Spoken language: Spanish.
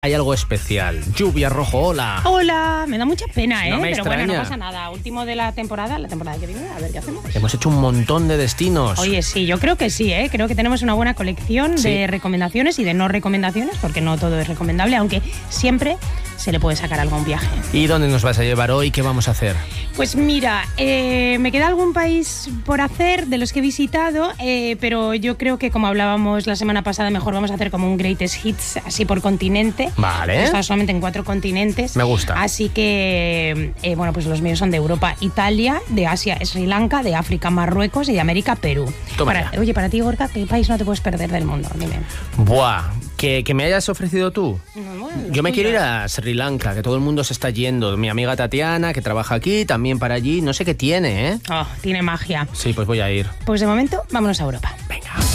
Hay algo especial. Lluvia Rojo, hola. Hola, me da mucha pena, No me pero extraña. bueno, no pasa nada. Último de la temporada que viene, a ver qué hacemos. Hemos hecho un montón de destinos. Oye, sí, yo creo que sí, creo que tenemos una buena colección de recomendaciones y de no recomendaciones, porque no todo es recomendable, aunque siempre se le puede sacar algo a un viaje. ¿Y dónde nos vas a llevar hoy? ¿Qué vamos a hacer? Pues mira, me queda algún país por hacer de los que he visitado, pero yo creo que, como hablábamos la semana pasada, mejor vamos a hacer como un greatest hits, así por continente. Vale. He estado solamente en 4 continentes. Me gusta. Así que, bueno, pues los míos son de Europa, Italia, de Asia, Sri Lanka, de África, Marruecos y de América, Perú. Toma ya. Oye, para ti, Gorka, ¿qué país no te puedes perder del mundo? Dime. Buah, que me hayas ofrecido tú. Bueno, Yo me tuyo. quiero ir a Sri Lanka, que todo el mundo se está yendo. Mi amiga Tatiana, que trabaja aquí, también para allí. No sé qué tiene, ¿eh? Oh, tiene magia. Sí, pues voy a ir. Pues de momento, vámonos a Europa. Venga.